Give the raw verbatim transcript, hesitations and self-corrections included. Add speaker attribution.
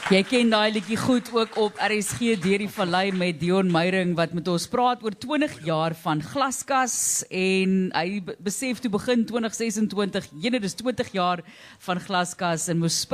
Speaker 1: Jy ken daai liedjie goed ook op R S G deur die vallei met Dion Meyering wat met ons praat oor twintig jaar van Glaskas en hy besef toe begin twintig ses en twintig, jene dis twintig jaar van Glaskas en moes